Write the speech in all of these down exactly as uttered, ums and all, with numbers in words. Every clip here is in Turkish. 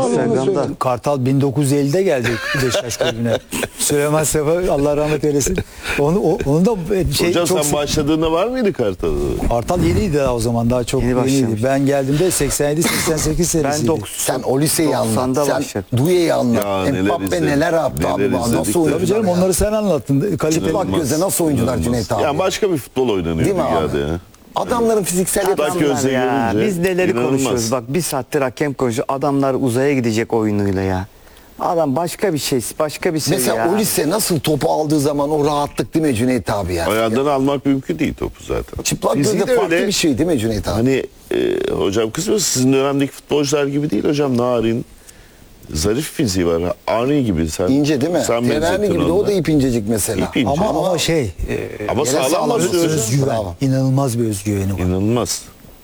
Instagram'da. Kartal bin dokuz yüz ellide geldi Beşiktaş kulübüne. Süleyman Sefa Allah rahmet eylesin. Onu, o, onu da şey, Hocam çok sen sık- başladığında var mıydı Kartal'da? Kartal yeniydi daha o zaman, daha çok Yeni yeniydi. başlamış. Ben geldiğimde seksen yedi seksen sekiz senesiydi. Ben doksan Sen o liseyi anlat. doksanda Sen başladım. Duye'yi anlat. Ya neler Mbappe izledik, neler yaptı abi. neler bana. izledik Nasıl de. oyuncular Tabii canım, ya. onları sen anlattın. Kaliteli. Çıplak gözle nasıl oyuncular Cüneyt abi? Ya başka bir futbol oynanıyor Değil mi abi? dünyada ya. Adamların fiziksel Çıplak yapısı. gözle ya, görünce biz neleri inanılmaz. konuşuyoruz. Bak bir saattir hakem konuşuyor. Adamlar uzaya gidecek oyunuyla ya. Adam başka bir şey, başka bir şey Mesela ya. o lise nasıl topu aldığı zaman o rahatlık değil mi Cüneyt abi ya? Ayağından almak mümkün değil topu zaten. Çıplak Fiziği gözle de farklı öyle. bir şey değil mi Cüneyt abi? Hani e, hocam kızmıyorsun, sizin dönemdeki futbolcular gibi değil hocam. Narin, zarif fiziği var. Arni gibi. Sen, İnce değil mi? Sen Teverni benzettin gibi de o onunla. da ip incecik mesela. İp ince. Ama, Ama, ama şey e, ama Yere sağlam sağlam basıyor hocam. özgüven. Bravo. İnanılmaz bir özgüveni var. İnanılmaz.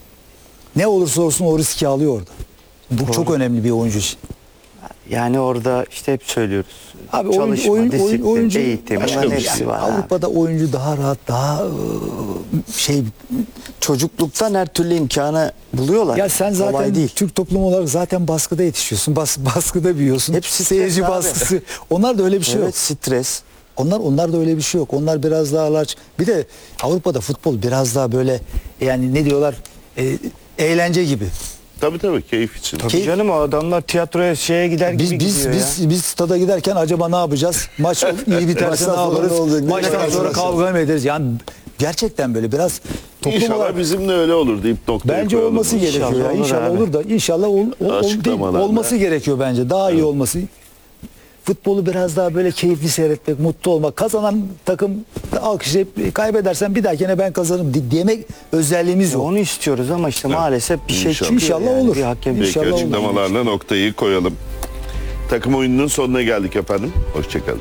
Ne olursa olsun o riski alıyor orada. Bu çok önemli bir oyuncu için. Yani orada işte hep söylüyoruz. Abi oyun, Çalışma, oyun, oyun, disiplin, oyuncu eğitim, başka bunların bir hepsi şey. var. ha. Avrupa'da oyuncu daha rahat, daha e, şey. Çocukluktan her türlü imkanı buluyorlar. Ya sen zaten Kolay değil. Türk toplumu olarak zaten baskıda yetişiyorsun. Bas, baskıda büyüyorsun. Hep stres Seyirci abi. baskısı. Onlar da öyle bir şey yok. Evet, stres. Onlar onlar da öyle bir şey yok. Onlar biraz daha large. Bir de Avrupa'da futbol biraz daha böyle, yani ne diyorlar? E, eğlence gibi. Tabii tabii, keyif için. Tabii Keyif- canım, o adamlar tiyatroya şeye gider Biz gibi biz gidiyor biz ya. biz stada giderken acaba ne yapacağız? Maç iyi biterse Maçtan ne sonra yaparız? ne olacak? Ne Maçtan sonra karşılaşacağız? kavga mı ederiz? Yani gerçekten böyle biraz toplum İnşallah olarak bizim de öyle olur deyip noktayı bence koyalım. olması gerekiyor. İnşallah ya. olur İnşallah abi. olur da inşallah ol, ol- ol- değil, Açıklamalarda. olması gerekiyor bence. Daha iyi olması. Futbolu biraz daha böyle keyifli seyretmek, mutlu olmak. Kazanan takım alkışlayıp kaybedersen bir dahakine ben kazanırım di- demek özelliğimiz yok. Onu istiyoruz ama işte maalesef bir şey İnşallah. çıkıyor. İnşallah yani. olur. Bir hakem Peki, İnşallah olur. açıklamalarla noktayı koyalım. Takım oyununun sonuna geldik efendim. Hoşçakalın.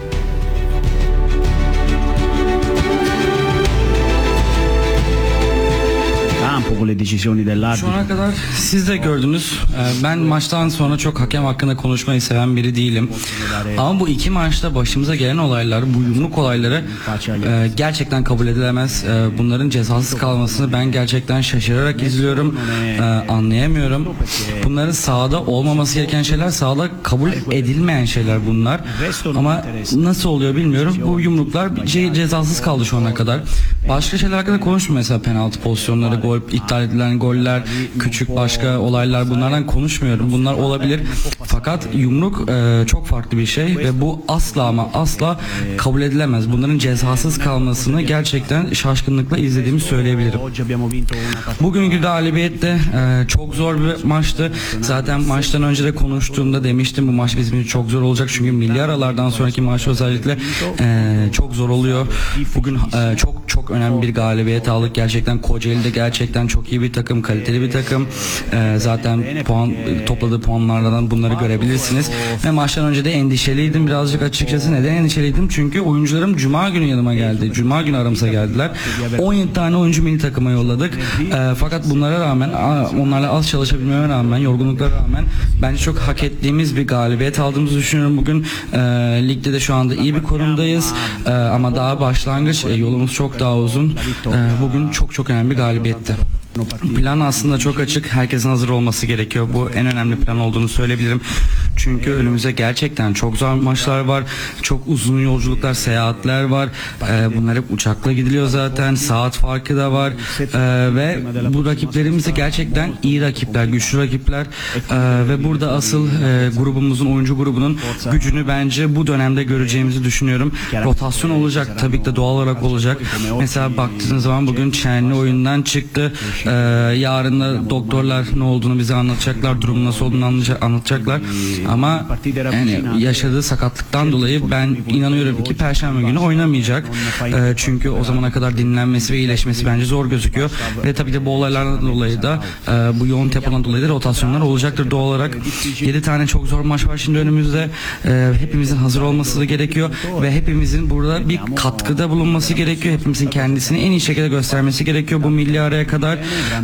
campo con le decisioni Şu dell'arbitro. ana kadar siz de gördünüz. Ee, Ben maçtan sonra çok hakem hakkında konuşmayı seven biri değilim. Ama bu iki maçta başımıza gelen olaylar, bu yumruk olayları e, gerçekten kabul edilemez. E, Bunların cezasız kalmasını ben gerçekten şaşırarak izliyorum. E, Anlayamıyorum. Bunların sahada olmaması gereken şeyler, sahada kabul edilmeyen şeyler bunlar. Ama nasıl oluyor bilmiyorum. Bu yumruklar ce- cezasız kaldı şu ana kadar. Başka şeyler hakkında konuşmuyorum, mesela penaltı pozisyonları, gol, iptal edilen goller, küçük başka olaylar, bunlardan konuşmuyorum. Bunlar olabilir. Fakat yumruk e, çok farklı bir şey ve bu asla ama asla kabul edilemez. Bunların cezasız kalmasını gerçekten şaşkınlıkla izlediğimi söyleyebilirim. Oggi abbiamo vinto una partita. Bugünkü galibiyet de e, çok zor bir maçtı. Zaten maçtan önce de konuştuğumda demiştim bu maç bizim için çok zor olacak. Çünkü milli aralardan sonraki maç özellikle e, çok zor oluyor. Bugün e, çok çok önemli bir galibiyet aldık. Gerçekten Kocaeli'de gerçekten çok iyi bir takım, kaliteli bir takım. E, zaten puan topladığı puanlardan bunları görebilirsiniz. Ve maçtan önce de endişeliydim birazcık açıkçası. Neden endişeliydim? Çünkü oyuncularım Cuma günü yanıma geldi. Cuma günü aramıza geldiler. on yedi tane oyuncu milli takıma yolladık. E, fakat bunlara rağmen, a, onlarla az çalışabilmeme rağmen, yorgunluklara rağmen bence çok hak ettiğimiz bir galibiyet aldığımızı düşünüyorum bugün. E, ligde de şu anda iyi bir konumdayız. E, ama daha başlangıç, e, yolumuz çok daha uzun. E, bugün çok çok önemli bir galibiyetti. Plan aslında çok açık. Herkesin hazır olması gerekiyor. Bu en önemli plan olduğunu söyleyebilirim. Çünkü önümüzde gerçekten çok zor maçlar var. Çok uzun yolculuklar, seyahatler var. Ee, bunlar hep uçakla gidiliyor zaten. Saat farkı da var. Ee, ve bu rakiplerimiz de gerçekten iyi rakipler, güçlü rakipler. Ee, ve burada asıl e, grubumuzun, oyuncu grubunun gücünü bence bu dönemde göreceğimizi düşünüyorum. Rotasyon olacak. Tabii ki de doğal olarak olacak. Mesela baktığınız zaman bugün Çenli oyundan çıktı. Ee, yarın da doktorlar ne olduğunu bize anlatacaklar, durum nasıl olduğunu anlatacak- anlatacaklar. Ama yani yaşadığı sakatlıktan dolayı ben inanıyorum ki Perşembe günü oynamayacak. Ee, çünkü o zamana kadar dinlenmesi ve iyileşmesi bence zor gözüküyor. Ve tabii de bu olaylardan dolayı da e, bu yoğun tempodan dolayı da rotasyonlar olacaktır doğal olarak. yedi tane çok zor maç var şimdi önümüzde. Ee, hepimizin hazır olması da gerekiyor ve hepimizin burada bir katkıda bulunması gerekiyor. Hepimizin kendisini en iyi şekilde göstermesi gerekiyor bu milli araya kadar.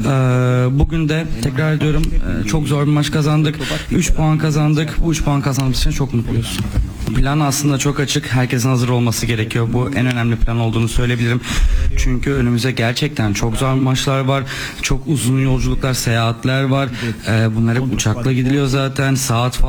Ee, bugün de tekrar ediyorum e, çok zor bir maç kazandık. üç puan kazandık. Bu üç puan kazandığımız için çok mutluyuz. Plan aslında çok açık. Herkesin hazır olması gerekiyor. Bu en önemli plan olduğunu söyleyebilirim. Çünkü önümüzde gerçekten çok zor maçlar var. Çok uzun yolculuklar, seyahatler var. Ee, bunlar hep uçakla gidiliyor zaten. Saat